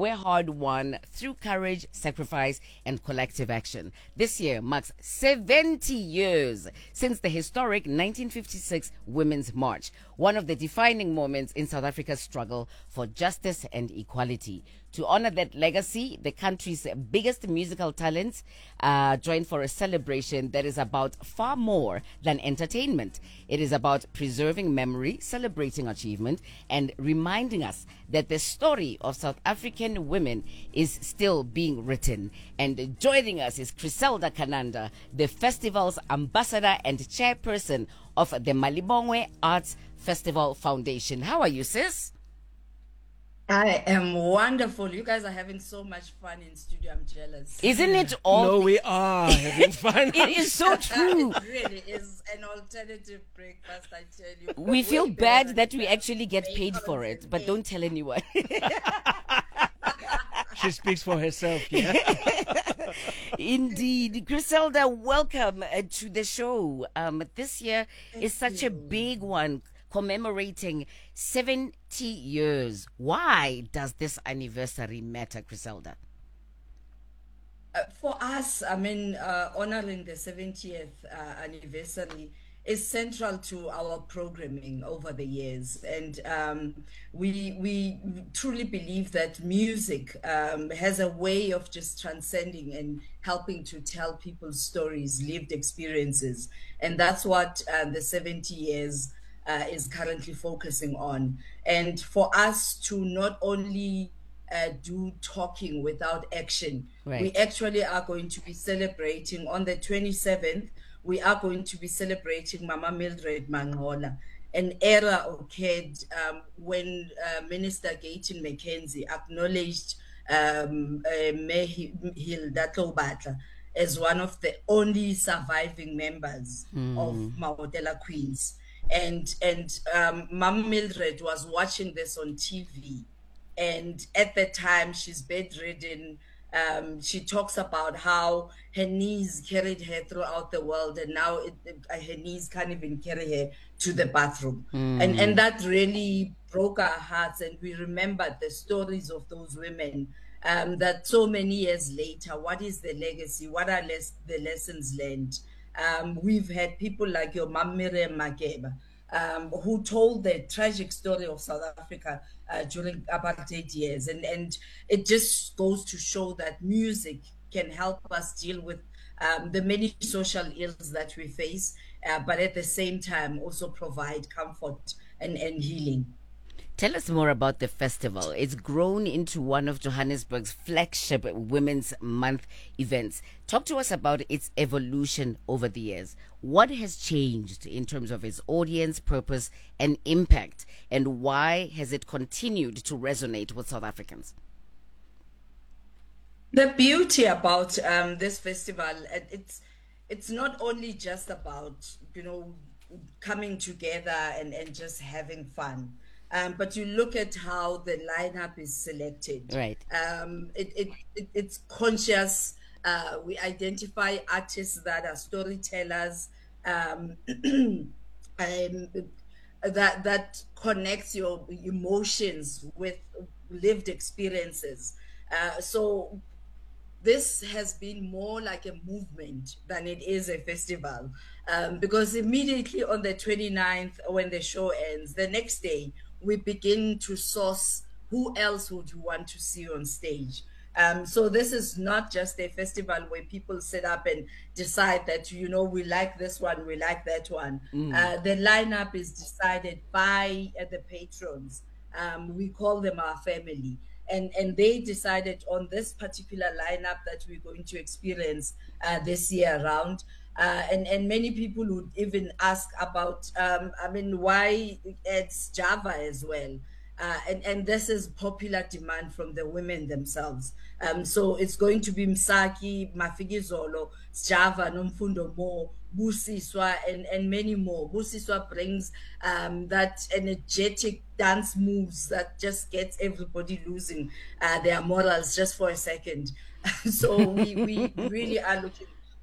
were hard won through courage, sacrifice, and collective action. This year marks 70 years since the historic 1956 Women's March, one of the defining moments in South Africa's struggle for justice and equality. To honor that legacy, the country's biggest musical talents joined for a celebration that is about far more than entertainment. It is about preserving memory, celebrating achievement, and reminding us that the story of South African women is still being written. And joining us is Griselda Kananda, the festival's ambassador and chairperson of the Malibongwe Arts Festival Foundation. How are you, sis? I am wonderful. You guys are having so much fun in studio. I'm jealous. Isn't it all? No, we are having fun. It is so true. It really is an alternative breakfast, I tell you. We feel bad that we actually get paid for it, but don't tell anyone. She speaks for herself, yeah. Indeed. Griselda, welcome to the show. This year is such a big one, commemorating 70 years. Why does this anniversary matter, Griselda? For us, honoring the 70th anniversary is central to our programming over the years. And we truly believe that music has a way of just transcending and helping to tell people's stories, lived experiences. And that's what the 70 years is currently focusing on. And for us to not only do talking without action, right. We actually are going to be celebrating on the 27th. We are going to be celebrating Mama Mildred Mangola, an era occurred when Minister Gayton McKenzie acknowledged Hilda Tlaubatla as one of the only surviving members of Mawotela Queens. And Mama Mildred was watching this on TV, and at the time she's bedridden. She talks about how her knees carried her throughout the world, and now her knees can't even carry her to the bathroom. And that really broke our hearts, and we remembered the stories of those women, that so many years later, what is the legacy? What are the lessons learned? We've had people like your Mam Miriam Makeba, who told the tragic story of South Africa during apartheid years. And it just goes to show that music can help us deal with the many social ills that we face, but at the same time also provide comfort and healing. Tell us more about the festival. It's grown into one of Johannesburg's flagship Women's Month events. Talk to us about its evolution over the years. What has changed in terms of its audience, purpose, and impact? And why has it continued to resonate with South Africans? The beauty about this festival, it's not only just about, coming together and just having fun. But you look at how the lineup is selected. Right. It's conscious. We identify artists that are storytellers, that connects your emotions with lived experiences. So this has been more like a movement than it is a festival, because immediately on the 29th, when the show ends, the next day, we begin to source who else would you want to see on stage. So this is not just a festival where people sit up and decide that, we like this one, we like that one. The lineup is decided by the patrons. We call them our family. And they decided on this particular lineup that we're going to experience this year around. And many people would even ask about, why it's Java as well. And this is popular demand from the women themselves. So it's going to be Msaki, Mafikizolo, Java, Nomfundo Mo, Busiswa, and many more. Busiswa brings that energetic dance moves that just gets everybody losing their morals just for a second. So we really are looking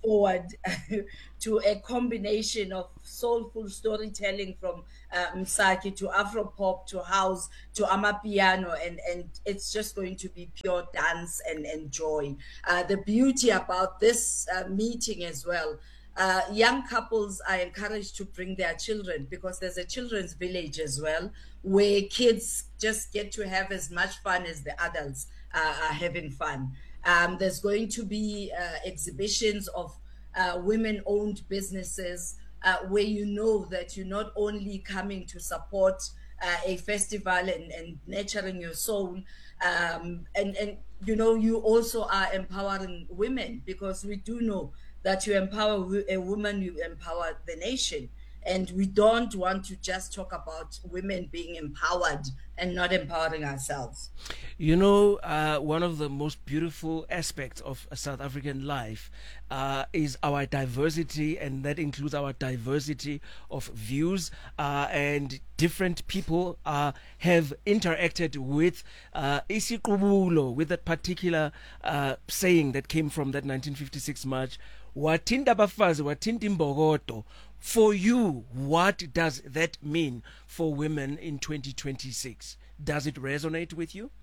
forward to a combination of soulful storytelling from Msaki to Afropop to house to Amapiano, and it's just going to be pure dance and joy. The beauty about this meeting as well, young couples are encouraged to bring their children because there's a children's village as well where kids just get to have as much fun as the adults are having fun. There's going to be exhibitions of women-owned businesses where you know that you're not only coming to support a festival and nurturing your soul, and you know you also are empowering women, because we do know that you empower a woman, you empower the nation. And we don't want to just talk about women being empowered and not empowering ourselves. You know, one of the most beautiful aspects of South African life is our diversity, and that includes our diversity of views, and different people have interacted with isiqubulo, with that particular saying that came from that 1956 march. Wathinta abafazi, wathinta imbokodo. For you, what does that mean for women in 2026? Does it resonate with you?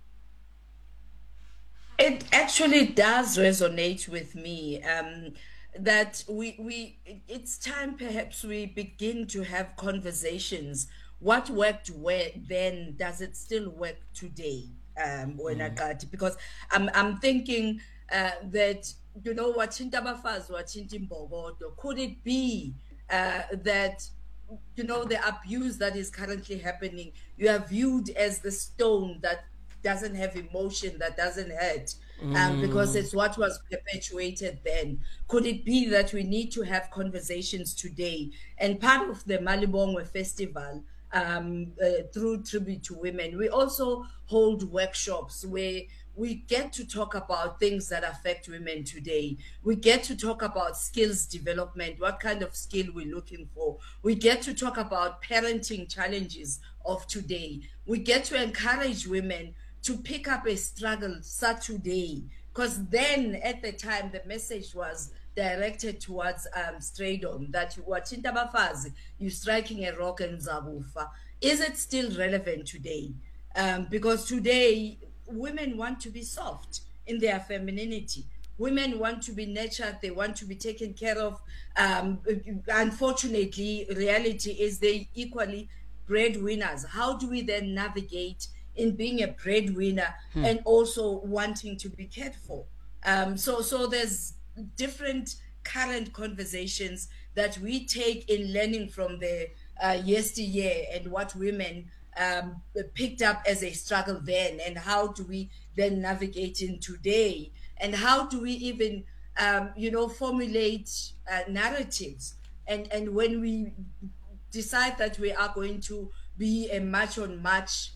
It actually does resonate with me. That it's time perhaps we begin to have conversations. What worked where then, does it still work today? When I got it, because I'm thinking that, you know, what Chintabafaz, what Chintimbogodo, could it be that, you know, the abuse that is currently happening, you are viewed as the stone that doesn't have emotion, that doesn't hurt, because it's what was perpetuated then. Could it be that we need to have conversations today? And part of the Malibongwe Festival, through Tribute to Women, we also hold workshops where we get to talk about things that affect women today. We get to talk about skills development, what kind of skill we're looking for. We get to talk about parenting challenges of today. We get to encourage women to pick up a struggle such today, because then at the time the message was directed towards Straydom, that Wathinta Bafazi, you're striking a rock and Zabufa. Is it still relevant today? Because today women want to be soft in their femininity. Women want to be nurtured, they want to be taken care of. Unfortunately, reality is they equally breadwinners. How do we then navigate in being a breadwinner and also wanting to be cared for? So there's different current conversations that we take in learning from the yesteryear and what women picked up as a struggle then, and how do we then navigate in today, and how do we even formulate narratives, and when we decide that we are going to be a match on match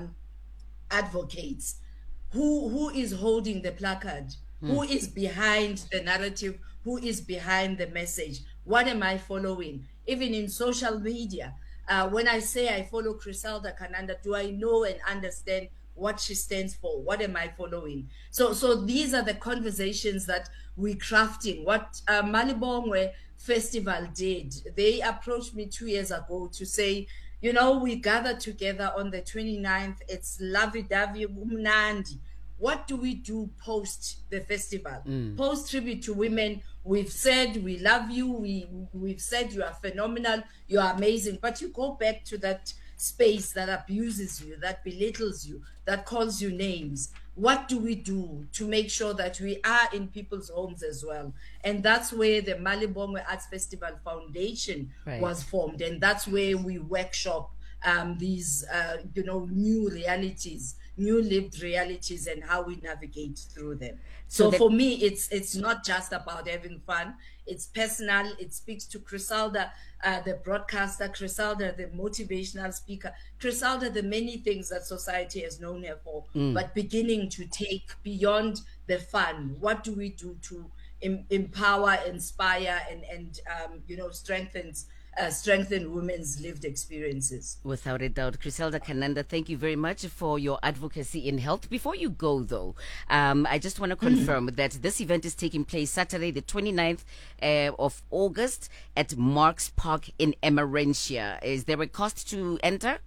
advocates, who is holding the placard, who is behind the narrative, who is behind the message, what am I following? Even in social media, when I say I follow Criselda Kananda, do I know and understand what she stands for? What am I following? So these are the conversations that we're crafting. What Malibongwe Festival did, they approached me 2 years ago to say, you know, we gathered together on the 29th. It's lovey-dovey, umnandi. What do we do post the festival? Post Tribute to Women, we've said we love you. We've said you are phenomenal. You are amazing. But you go back to that space that abuses you, that belittles you, that calls you names. What do we do to make sure that we are in people's homes as well? And that's where the Malibongwe Arts Festival Foundation was formed. And that's where we workshop these, new realities, new lived realities, and how we navigate through them. So for me, it's not just about having fun. It's personal. It speaks to Criselda, the broadcaster, Criselda, the motivational speaker, Criselda, the many things that society has known her for, but beginning to take beyond the fun. What do we do to empower, inspire, and strengthens strengthen women's lived experiences. Without a doubt. Griselda Kananda, thank you very much for your advocacy in health. Before you go, though, I just want to confirm that this event is taking place Saturday, the 29th of August at Marks Park in Emmarentia. Is there a cost to enter?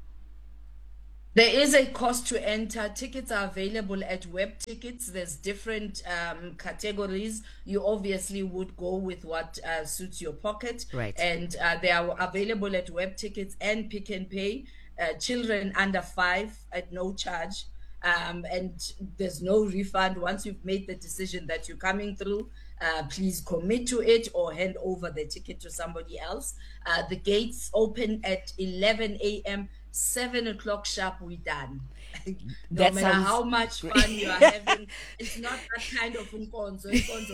There is a cost to enter. Tickets are available at Web Tickets. There's different categories. You obviously would go with what suits your pocket. Right. And they are available at Web Tickets and Pick and Pay. Children under 5 at no charge. And there's no refund. Once you've made the decision that you're coming through, please commit to it or hand over the ticket to somebody else. The gates open at 11 a.m. 7 o'clock sharp, we done. No matter how much fun you are having, it's not that kind of unkonzo.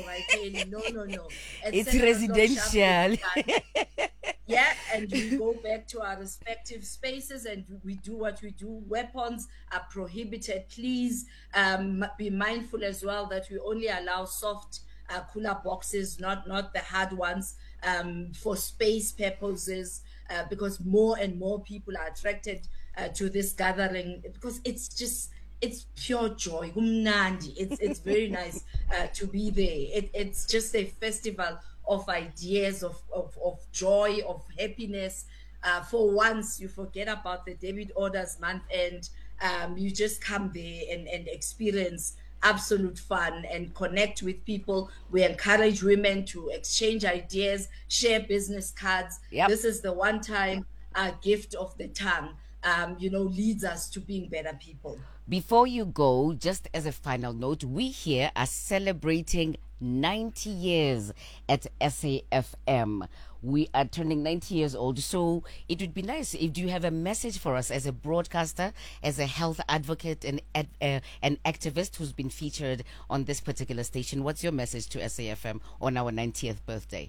No. It's residential. Yeah, and we go back to our respective spaces and we do what we do. Weapons are prohibited. Please be mindful as well that we only allow soft cooler boxes, not the hard ones, for space purposes. Because more and more people are attracted to this gathering because it's pure joy. It's very nice to be there. It's just a festival of ideas, of joy, of happiness. For once, you forget about the debit orders month end. You just come there and experience absolute fun and connect with people. We encourage women to exchange ideas, share business cards. Yep. This is the one time gift of the tongue, leads us to being better people. Before you go, just as a final note, we here are celebrating 90 years at SAFM. We are turning 90 years old, so it would be nice if you have a message for us as a broadcaster, as a health advocate and an activist who's been featured on this particular station. What's your message to SAFM on our 90th birthday?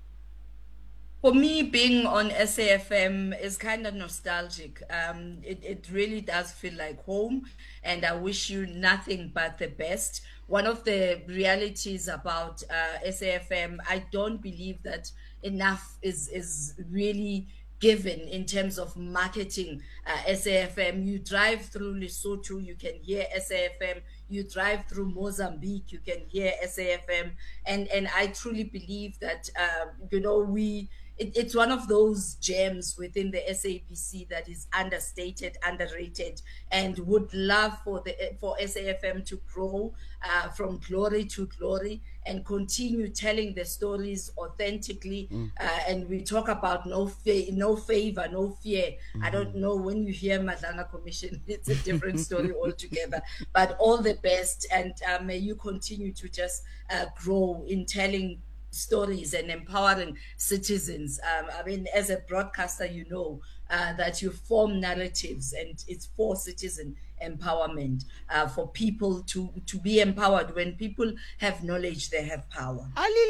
For me, being on SAFM is kind of nostalgic. It really does feel like home, and I wish you nothing but the best. One of the realities about SAFM, I don't believe that enough is really given in terms of marketing SAFM. You drive through Lesotho, you can hear SAFM. You drive through Mozambique, you can hear SAFM. And I truly believe that, it's one of those gems within the SABC that is understated, underrated, and would love for SAFM to grow from glory to glory and continue telling the stories authentically. And we talk about no favor, no fear. I don't know, when you hear Madlanga Commission, it's a different story altogether. But all the best, and may you continue to just grow in telling stories and empowering citizens. As a broadcaster, that you form narratives, and it's for citizen empowerment, for people to be empowered. When people have knowledge, they have power.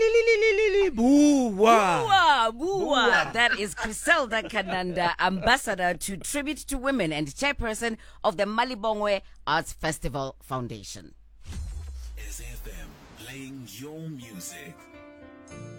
Boo-wah. That is Griselda Kananda, ambassador to Tribute to Women and chairperson of the Malibongwe Arts Festival Foundation. SFM, playing your music.